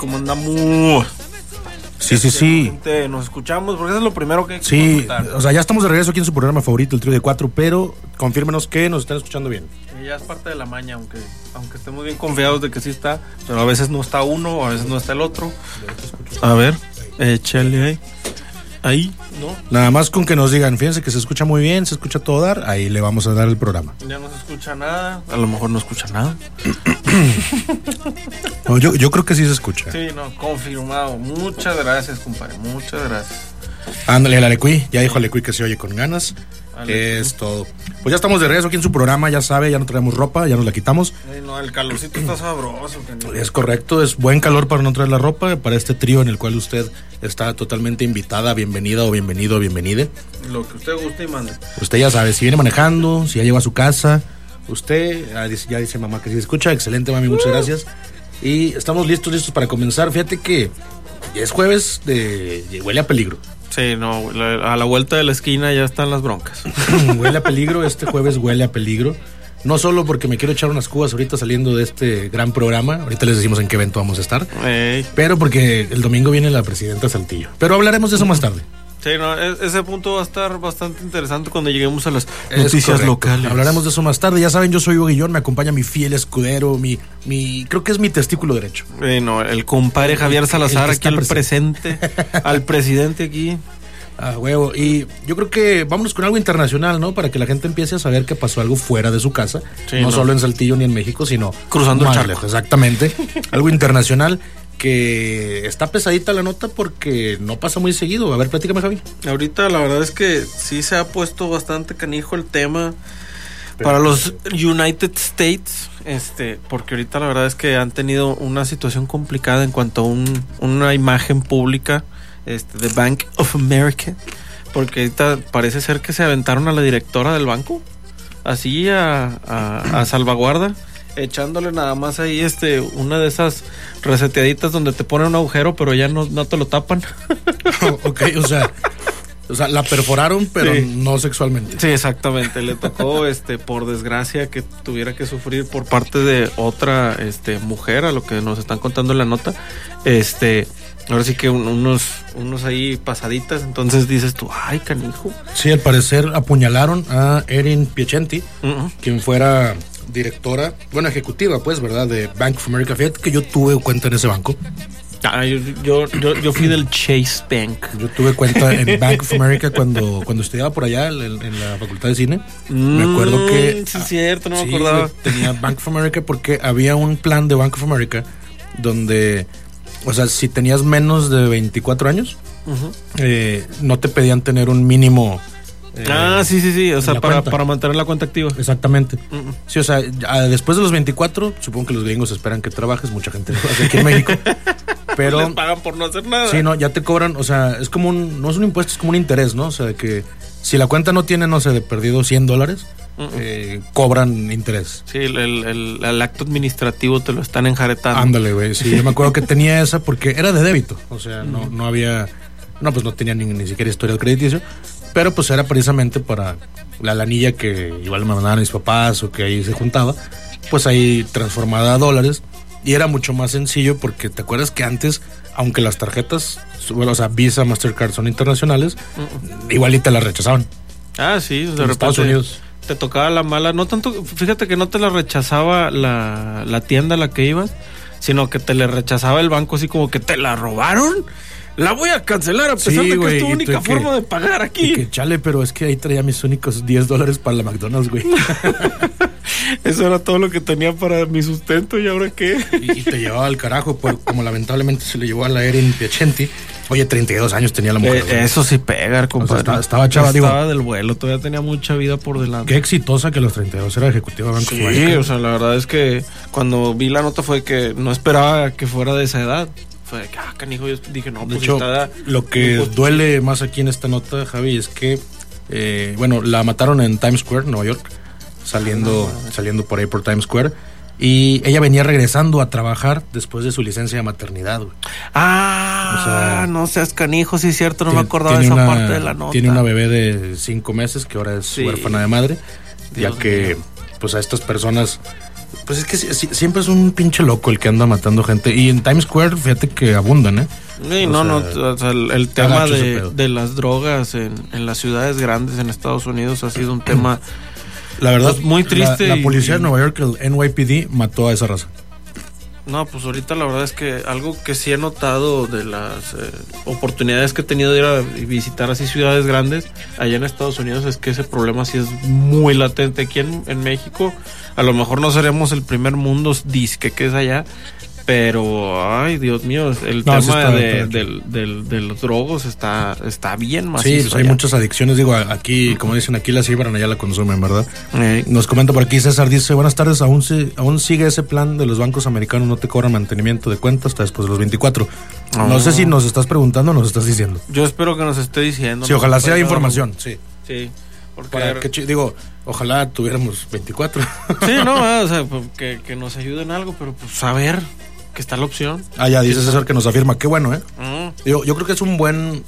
¿Cómo andamos? Sí. Gente, nos escuchamos, porque eso es lo primero que hay que comentar. O sea, ya estamos de regreso aquí en su programa favorito, el Trío de Cuatro, pero confírmenos que nos están escuchando bien. Ya es parte de la maña, aunque estemos bien confiados de que sí está, pero a veces no está uno, a veces no está el otro. A ver, échale ahí. Ahí, ¿no? Nada más con que nos digan, fíjense que se escucha muy bien, se escucha todo dar, ahí le vamos a dar el programa. Ya no se escucha nada, a lo mejor no escucha nada. No, yo creo que sí se escucha. Sí, no, confirmado. Muchas gracias, compadre, muchas gracias. Ándale, el Alecui, ya dijo Alecui que se oye con ganas. Es todo. Pues ya estamos de regreso aquí en su programa, ya sabe, ya no traemos ropa, ya nos la quitamos. No, el calorcito está sabroso. Es correcto, es buen calor para no traer la ropa, para este trío en el cual usted está totalmente invitada, bienvenida o bienvenido o bienvenide. Lo que usted guste y mande. Usted ya sabe, si viene manejando, si ya llegó a su casa, usted, ya dice mamá que sí escucha, excelente mami, muchas gracias. Y estamos listos para comenzar. Fíjate que ya es jueves huele a peligro. Sí, no, a la vuelta de la esquina ya están las broncas. Huele a peligro, este jueves huele a peligro. No solo porque me quiero echar unas cubas ahorita saliendo de este gran programa, ahorita les decimos en qué evento vamos a estar, pero porque el domingo viene la presidenta Saltillo. Pero hablaremos de eso más tarde. Sí, no, ese punto va a estar bastante interesante cuando lleguemos a las noticias locales. Hablaremos de eso más tarde. Ya saben, yo soy Hugo Guillón, me acompaña mi fiel escudero, creo que es mi testículo derecho. No, el compadre Javier Salazar aquí al presente, al presidente aquí. Ah, huevo. Y yo creo que vámonos con algo internacional, ¿no? Para que la gente empiece a saber que pasó algo fuera de su casa. Sí, no solo en Saltillo ni en México, sino cruzando el charco. Exactamente. Algo internacional que está pesadita la nota porque no pasa muy seguido. A ver, platícame, Javi. Ahorita la verdad es que sí se ha puesto bastante canijo el tema para los United States, porque ahorita la verdad es que han tenido una situación complicada en cuanto a una imagen pública de Bank of America, porque ahorita parece ser que se aventaron a la directora del banco, así a salvaguarda, echándole nada más ahí una de esas reseteaditas donde te ponen un agujero pero ya no te lo tapan. Ok, o sea, la perforaron pero sí, no sexualmente. Sí, exactamente, le tocó por desgracia que tuviera que sufrir por parte de otra mujer, a lo que nos están contando en la nota. Ahora sí que unos ahí pasaditas, entonces dices tú, ay, canijo. Sí, al parecer apuñalaron a Erin Piacenti, quien fuera directora, ejecutiva, pues, ¿verdad? De Bank of America. Fíjate que yo tuve cuenta en ese banco. Yo fui del Chase Bank. Yo tuve cuenta en Bank of America cuando estudiaba por allá en la facultad de cine. Me acuerdo que... Sí, es cierto, no me acordaba. Tenía Bank of America porque había un plan de Bank of America donde... O sea, si tenías menos de 24 años, no te pedían tener un mínimo. Sí. O sea, para mantener la cuenta activa. Exactamente. Sí, o sea, después de los 24, supongo que los gringos esperan que trabajes, mucha gente lo hace aquí en México. Pero les pagan por no hacer nada. Sí, no, ya te cobran, o sea, es como no es un impuesto, es como un interés, ¿no? O sea, que si la cuenta no tiene, no sé, de perdido $100, cobran interés. Sí, el acto administrativo te lo están enjaretando. Ándale, güey, sí, yo me acuerdo que tenía esa porque era de débito, o sea, no había, pues no tenía ni siquiera historial crediticio, pero pues era precisamente para la lanilla que igual me mandaban mis papás o que ahí se juntaba, pues ahí transformada a dólares, y era mucho más sencillo porque te acuerdas que antes, aunque las tarjetas, o sea, Visa, Mastercard son internacionales, igual y te las rechazaban. Sí, de repente Estados Unidos te tocaba la mala, no tanto, fíjate que no te la rechazaba la tienda a la que ibas, sino que te le rechazaba el banco, así como que te la robaron, la voy a cancelar a pesar de que es tu única forma de pagar aquí. Que chale, pero es que ahí traía mis únicos $10 para la McDonald's, güey. Eso era todo lo que tenía para mi sustento, ¿y ahora qué? Y te llevaba al carajo, como lamentablemente se le llevó a la Erin Piacenti. Oye, 32 años tenía la mujer. Eso sí pega, compadre. O sea, estaba chava, estaba del vuelo, todavía tenía mucha vida por delante. Qué exitosa que a los 32 era ejecutiva de Banco of America. Sí, o sea, la verdad es que cuando vi la nota fue que no esperaba que fuera de esa edad. Fue de que, canijo, yo dije, no, pues de hecho, lo que duele más aquí en esta nota, Javi, es que, la mataron en Times Square, Nueva York, saliendo por ahí por Times Square. Y ella venía regresando a trabajar después de su licencia de maternidad, güey. O sea, no seas canijo, sí es cierto, no me acordaba de esa parte de la nota. Tiene una bebé de 5 meses que ahora es huérfana de madre, ya que pues a estas personas Pues es que siempre es un pinche loco el que anda matando gente. Y en Times Square, fíjate que abundan, ¿eh? Sí, o sea, el tema de las drogas en las ciudades grandes en Estados Unidos ha sido un tema, la verdad, pues, muy triste. La policía de Nueva York, el NYPD, mató a esa raza. No, pues ahorita la verdad es que algo que sí he notado de las oportunidades que he tenido de ir a visitar así ciudades grandes allá en Estados Unidos es que ese problema sí es muy latente. Aquí en México a lo mejor no seremos el primer mundo disque que es allá, pero ay, Dios mío, el tema de los drogos está bien macizo. Sí, pues hay muchas adicciones, digo, aquí, como dicen, aquí la cibran, allá la consumen, ¿verdad? Nos comenta por aquí César, dice, buenas tardes, aún sigue ese plan de los bancos americanos, no te cobran mantenimiento de cuenta hasta después de los 24. No sé si nos estás preguntando o nos estás diciendo. Yo espero que nos esté diciendo. Sí, ojalá sea información, sí. Sí. Digo, ojalá tuviéramos 24. Sí, no, o sea, que nos ayuden algo, pero pues saber que está la opción. Ya dice César que nos afirma, qué bueno, ¿eh? Yo creo que es un buen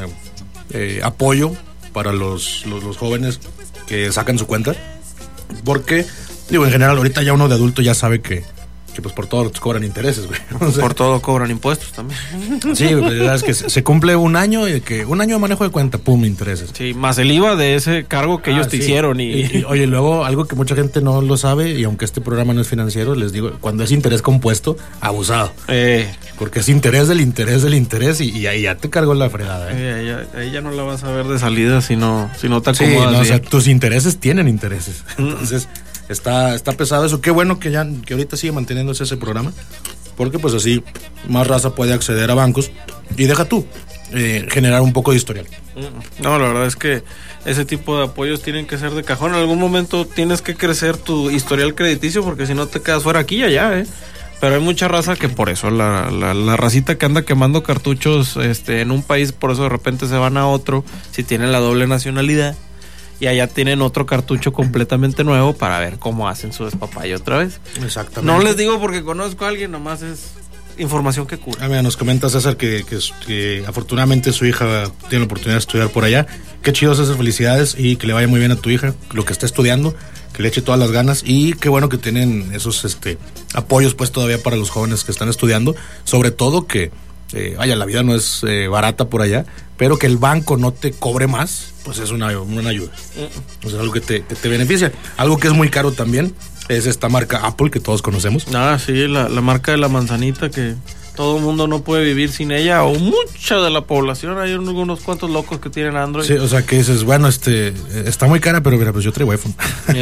apoyo para los jóvenes que sacan su cuenta, porque, digo, en general, ahorita ya uno de adulto ya sabe que pues por todo cobran intereses, güey. O sea, por todo cobran impuestos también. Sí, la verdad es que se cumple un año y que un año de manejo de cuenta, pum, intereses. Sí, más el IVA de ese cargo que ellos te hicieron. Y oye, luego algo que mucha gente no lo sabe, y aunque este programa no es financiero, les digo, cuando es interés compuesto, abusado. Porque es interés del interés y ahí ya te cargó la fregada. Ahí ya no la vas a ver de salida si no te acomodas. Sí, no, o sea, tus intereses tienen intereses. Entonces, está pesado eso. Qué bueno que ahorita sigue manteniéndose ese programa, porque pues así más raza puede acceder a bancos y deja tú generar un poco de historial. No, la verdad es que ese tipo de apoyos tienen que ser de cajón. En algún momento tienes que crecer tu historial crediticio, porque si no te quedas fuera aquí y allá, Pero hay mucha raza que por eso, la racita que anda quemando cartuchos en un país, por eso de repente se van a otro, si tienen la doble nacionalidad, y allá tienen otro cartucho completamente nuevo para ver cómo hacen su despapalle otra vez. Exactamente. No les digo porque conozco a alguien, nomás es información que cura. Mira, nos comenta César que afortunadamente su hija tiene la oportunidad de estudiar por allá. Qué chido, César, felicidades, y que le vaya muy bien a tu hija, lo que está estudiando, que le eche todas las ganas, y qué bueno que tienen esos apoyos pues todavía para los jóvenes que están estudiando, sobre todo que la vida no es barata por allá, pero que el banco no te cobre más, pues es una ayuda. O sea, algo que te beneficia. Algo que es muy caro también es esta marca Apple que todos conocemos. Sí, la marca de la manzanita, que todo el mundo no puede vivir sin ella, o mucha de la población. Hay unos cuantos locos que tienen Android. Sí, o sea, que dices, bueno, está muy cara, pero mira, pues yo traigo iPhone.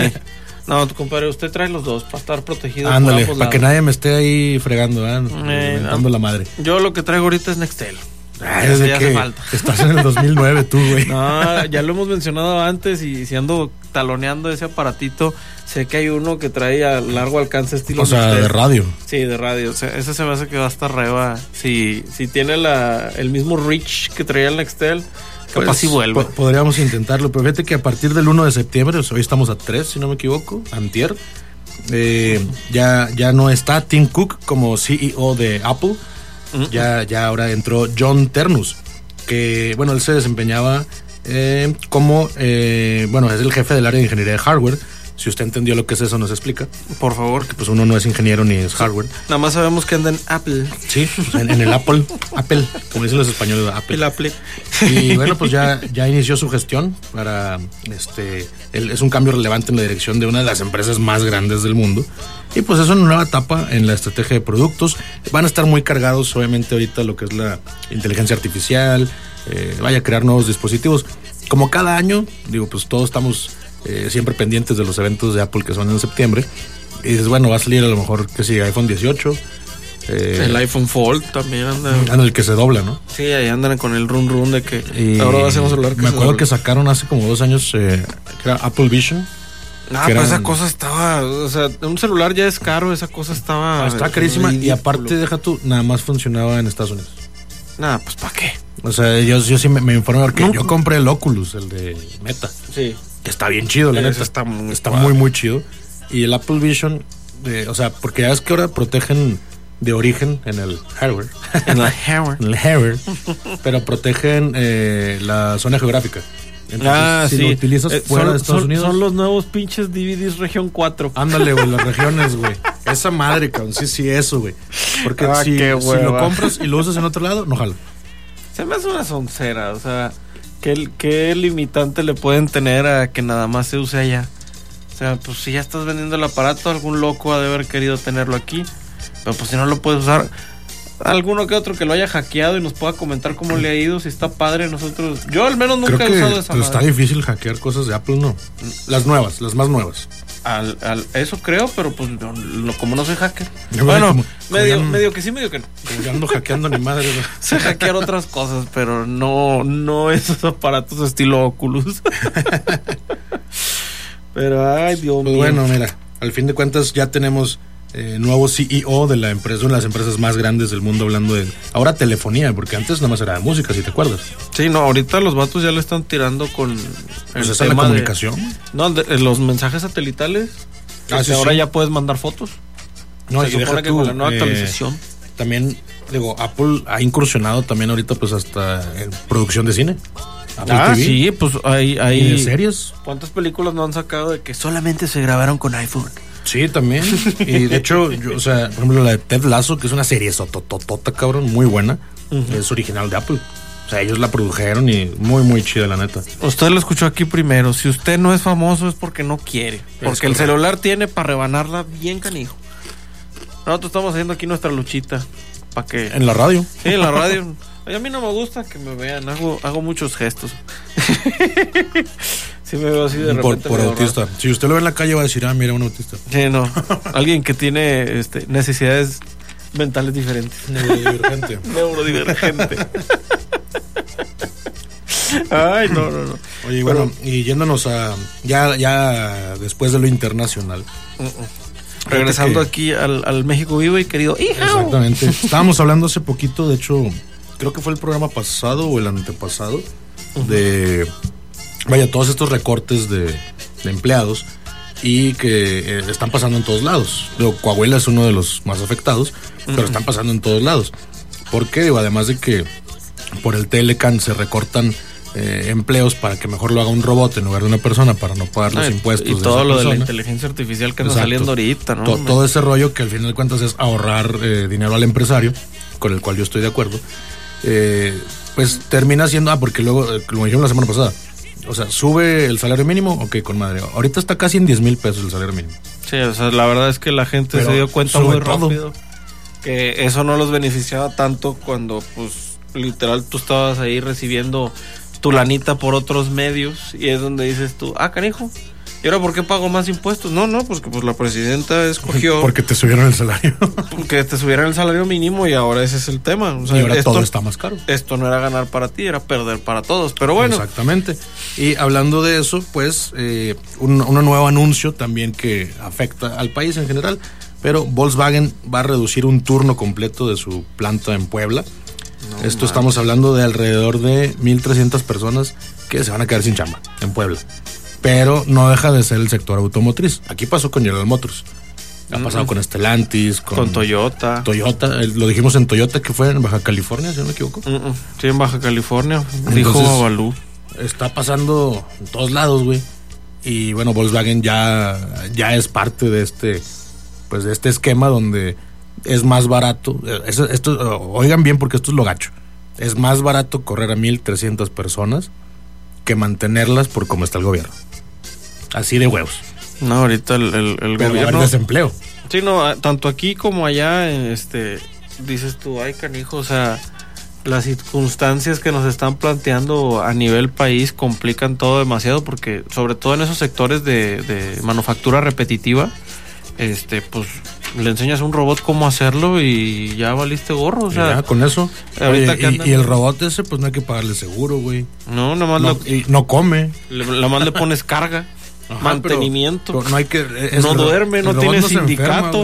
No, compadre, usted trae los dos para estar protegido. Ándale, para que nadie me esté ahí fregando, inventando la madre. Yo lo que traigo ahorita es Nextel. Desde que hace falta. Estás en el 2009 tú, güey. No, ya lo hemos mencionado antes, y si ando taloneando ese aparatito, sé que hay uno que trae a largo alcance estilo. O sea, Nextel. De radio. Sí, de radio. O sea, ese se me hace que va a estar reba. Si tiene el mismo reach que traía el Nextel, capaz pues, si vuelve. Podríamos intentarlo, pero fíjate que a partir del 1 de septiembre, o sea, hoy estamos a 3, si no me equivoco, antier, ya no está Tim Cook como CEO de Apple. Ya ahora entró John Ternus, que, bueno, él se desempeñaba como, es el jefe del área de ingeniería de hardware. Si usted entendió lo que es eso, nos explica. Por favor. Que pues uno no es ingeniero ni es hardware. Nada más sabemos que anda en Apple. Sí, en el Apple, como dicen los españoles, Apple. El Apple. Y bueno, pues ya inició su gestión para, es un cambio relevante en la dirección de una de las empresas más grandes del mundo. Y pues es una nueva etapa en la estrategia de productos. Van a estar muy cargados, obviamente, ahorita lo que es la inteligencia artificial, vaya a crear nuevos dispositivos. Como cada año, digo, pues todos estamos siempre pendientes de los eventos de Apple que son en septiembre. Y dices, bueno, va a salir a lo mejor, que sí, iPhone 18. El iPhone Fold también anda. El que se dobla, ¿no? Sí, ahí andan con el run de que ahora va a ser un celular que me acuerdo que sacaron hace como 2 años que era Apple Vision. Pues esa cosa estaba, o sea, un celular ya es caro, esa cosa estaba... Está carísima, ridículo. Y aparte, deja tú, nada más funcionaba en Estados Unidos. Pues ¿para qué? O sea, yo sí me informé porque yo compré el Oculus, el de Meta. Sí. Que está bien chido, la neta. Está muy, muy chido. Y el Apple Vision, o sea, porque ya ves que ahora protegen de origen en el hardware. En el hardware. Pero protegen la zona geográfica. Entonces, si lo utilizas fuera de Estados Unidos. Son los nuevos pinches DVDs Región 4. Ándale, güey, las regiones, güey. Esa madre, cabrón. Sí, eso, güey. Porque si lo compras y lo usas en otro lado, no jala. Se me hace una soncera, o sea, ¿qué limitante le pueden tener a que nada más se use allá? O sea, pues si ya estás vendiendo el aparato, algún loco ha de haber querido tenerlo aquí. Pero pues si no lo puedes usar, alguno que otro que lo haya hackeado y nos pueda comentar cómo le ha ido, si está padre. Nosotros, yo al menos nunca he usado esa madre. Está difícil hackear cosas de Apple, ¿no? Las nuevas, las más nuevas. Eso creo, pero pues como no soy hacker. Bueno, medio que sí, medio que no. Yo ando hackeando ni madre. ¿No? Sé hackear otras cosas, pero no esos aparatos estilo Oculus. Pero ay, Dios mío. Bueno, mira, al fin de cuentas ya tenemos nuevo CEO de la empresa, una de las empresas más grandes del mundo, hablando de ahora telefonía, porque antes nada más era de música, si te acuerdas. Sí, no, ahorita los vatos ya le están tirando con el tema de comunicación. Los mensajes satelitales. Sí, ahora ya puedes mandar fotos. No, y supone que con la nueva actualización. También, digo, Apple ha incursionado también ahorita pues hasta en producción de cine. Apple TV. Sí, pues hay ¿Y de series? ¿Cuántas películas no han sacado de que solamente se grabaron con iPhone? Sí, también. Y de hecho, o sea, por ejemplo, la de Ted Lasso, que es una serie sotototota, cabrón, muy buena, es original de Apple. O sea, ellos la produjeron y muy, muy chida, la neta. Usted lo escuchó aquí primero. Si usted no es famoso es porque no quiere. Porque el celular tiene para rebanarla bien canijo. Nosotros estamos haciendo aquí nuestra luchita. ¿Para qué? En la radio. Sí, en la radio. A mí no me gusta que me vean. Hago muchos gestos. Sí me veo así de repente. Por autista. Si usted lo ve en la calle va a decir, mira, un autista. Sí, no. Alguien que tiene necesidades mentales diferentes. Neurodivergente. Ay, no. Oye, bueno, y yéndonos a ya después de lo internacional. Regresando aquí al México vivo y querido hijo. Exactamente. Estábamos hablando hace poquito, de hecho, creo que fue el programa pasado o el antepasado, de todos estos recortes de empleados y que están pasando en todos lados. Coahuila es uno de los más afectados, pero están pasando en todos lados. ¿Por qué? Además de que por el Telecan se recortan empleos para que mejor lo haga un robot en lugar de una persona para no pagar los impuestos. Y todo lo de la inteligencia artificial que anda saliendo ahorita, ¿no? Todo ese rollo que al final de cuentas es ahorrar dinero al empresario, con el cual yo estoy de acuerdo. Pues termina siendo, porque luego, como dijimos la semana pasada, o sea, sube el salario mínimo, ok, con madre. Ahorita está casi en 10,000 pesos el salario mínimo. Sí, o sea, la verdad es que la gente se dio cuenta muy rápido que eso no los beneficiaba tanto cuando, pues, literal, tú estabas ahí recibiendo tu lanita por otros medios y es donde dices tú, canijo, ¿y ahora por qué pago más impuestos? No, porque pues la presidenta escogió... Porque te subieron el salario. Porque te subieron el salario mínimo y ahora ese es el tema. O sea, y ahora todo está más caro. Esto no era ganar para ti, era perder para todos, pero bueno. Exactamente. Y hablando de eso, pues, un nuevo anuncio también que afecta al país en general, pero Volkswagen va a reducir un turno completo de su planta en Puebla. Estamos hablando de alrededor de 1,300 personas que se van a quedar sin chamba en Puebla. Pero no deja de ser el sector automotriz. Aquí pasó con General Motors. Ha pasado con Stellantis, con Toyota. Lo dijimos en Toyota, que fue en Baja California, si no me equivoco. Sí, en Baja California. Dijo Babalú. Está pasando en todos lados, güey. Y bueno, Volkswagen ya es parte de este esquema donde es más barato. Oigan bien, porque esto es lo gacho. Es más barato correr a 1,300 personas que mantenerlas por cómo está el gobierno. Así de huevos. No, ahorita el gobierno... Va desempleo. Sí, no, tanto aquí como allá, dices tú, canijo, o sea, las circunstancias que nos están planteando a nivel país complican todo demasiado, porque sobre todo en esos sectores de manufactura repetitiva, pues le enseñas a un robot cómo hacerlo y ya valiste gorro, o sea, ya, con eso. Oye, y el robot ese, pues no hay que pagarle seguro, güey. No, nada más y no come. Nada más le pones carga. Ajá, mantenimiento. Pero no hay que. No duerme, no tiene sindicato.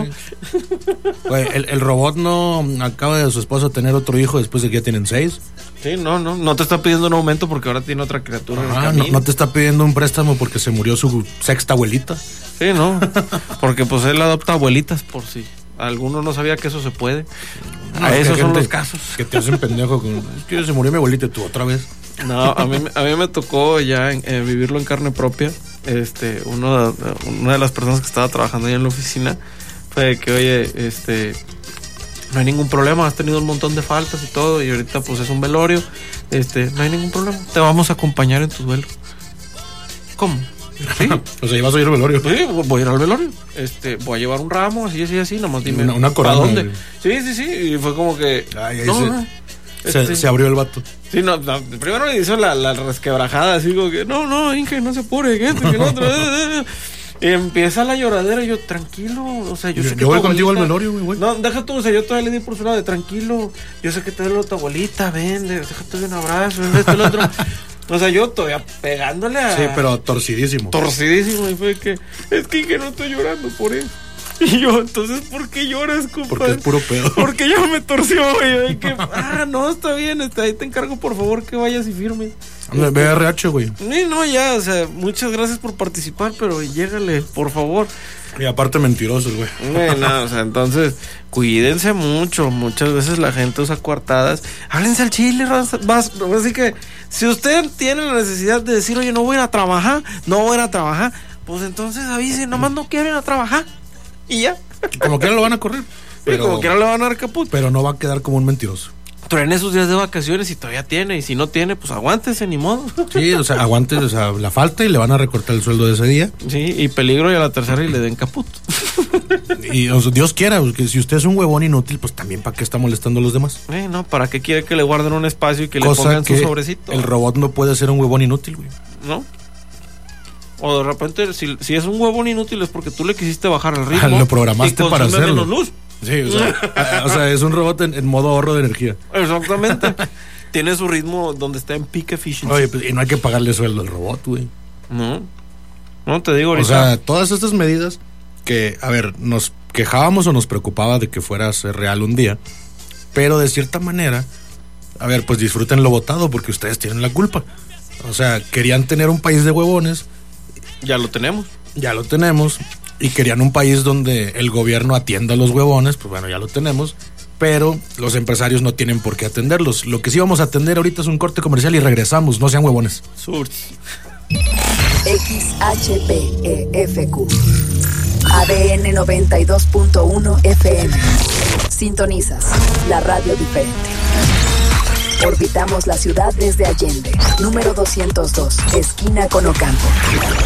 Güey, el robot no acaba de su esposa tener otro hijo después de que ya tienen 6. Sí, no te está pidiendo un aumento porque ahora tiene otra criatura en el camino. No te está pidiendo un préstamo porque se murió su sexta abuelita. Sí, no, porque pues él adopta abuelitas por si Alguno no sabía que eso se puede. Esos son los casos. Que te hacen pendejo. Es que se murió mi abuelita, tú otra vez. No, a mí me tocó ya vivirlo en carne propia. Una de las personas que estaba trabajando ahí en la oficina fue que, oye, no hay ningún problema, has tenido un montón de faltas y todo, y ahorita pues es un velorio, no hay ningún problema, te vamos a acompañar en tu duelo. ¿Cómo? Sí. O sea, ¿ibas a ir al velorio? Sí, voy a ir al velorio. Voy a llevar un ramo, así, nomás dime. Una corona. ¿A dónde? Sí, y fue como que... Ay, se abrió el vato. Sí, no, primero me hizo la resquebrajada, así como que, no, Inge, no se apure, que el otro. Y empieza la lloradera, y yo, tranquilo, o sea, yo sé que yo voy contigo al velorio, güey. No, deja tú, o sea, yo todavía le di por su lado de tranquilo, yo sé que te duele tu abuelita, ven, déjate de un abrazo, esto, el otro. O sea, yo todavía pegándole a... Sí, pero torcidísimo. Y fue que, es que no estoy llorando por eso. Y yo, entonces, ¿por qué lloras, compadre? Porque es puro pedo. Porque ya me torció, güey. No, está bien, ahí te encargo, por favor, que vayas y firmes. Ve RH, güey. No, ya, o sea, muchas gracias por participar, pero llégale, por favor. Y aparte mentirosos, güey. No, o sea, entonces, cuídense mucho. Muchas veces la gente usa coartadas. Háblense al chile, así que, si usted tiene la necesidad de decir, oye, no voy a ir a trabajar, pues entonces avisen, nomás no quieren ir a trabajar. Y ya. Como quiera lo van a correr. Pero como quiera le van a dar caput. Pero no va a quedar como un mentiroso. Truene sus días de vacaciones y todavía tiene. Y si no tiene, pues aguántese, ni modo. Sí, o sea, aguante, o sea, la falta y le van a recortar el sueldo de ese día. Sí, y peligro y a la tercera y le den caput. Y o sea, Dios quiera, que si usted es un huevón inútil, pues también para qué está molestando a los demás. No, ¿para qué quiere que le guarden un espacio y que le pongan su sobrecito? El robot no puede ser un huevón inútil, güey. ¿No? O de repente, si es un huevón inútil es porque tú le quisiste bajar el ritmo. Lo programaste para hacerlo. Menos luz. Sí, o sea, es un robot en modo ahorro de energía. Exactamente. Tiene su ritmo donde está en peak efficiency. Oye, pues, y no hay que pagarle sueldo al robot, güey. No te digo ahorita. O sea, todas estas medidas que, a ver, nos quejábamos o nos preocupaba de que fuera a ser real un día, pero de cierta manera, a ver, pues disfruten lo votado porque ustedes tienen la culpa. O sea, querían tener un país de huevones. Ya lo tenemos. Y querían un país donde el gobierno atienda a los huevones, pues bueno, ya lo tenemos. Pero los empresarios no tienen por qué atenderlos. Lo que sí vamos a atender ahorita es un corte comercial y regresamos. No sean huevones. XHPEFQ ADN 92.1 FM. Sintonizas la radio diferente. Orbitamos la ciudad desde Allende, número 202, esquina con Ocampo.